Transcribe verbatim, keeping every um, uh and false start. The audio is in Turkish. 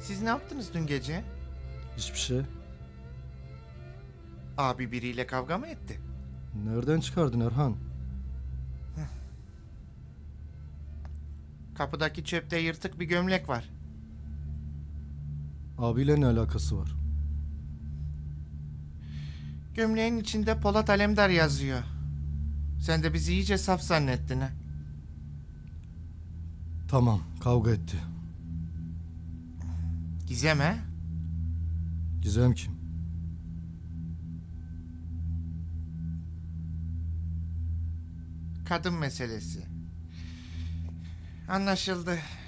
Siz ne yaptınız dün gece? Hiçbir şey. Abi biriyle kavga mı etti? Nereden çıkardın Erhan? Kapıdaki çöpte yırtık bir gömlek var. Abiyle ne alakası var? Gömleğin içinde Polat Alemdar yazıyor. Sen de bizi iyice saf zannettin ha. Tamam, kavga etti. Gizem ha? Gizem kim? Kadın meselesi. Anlaşıldı.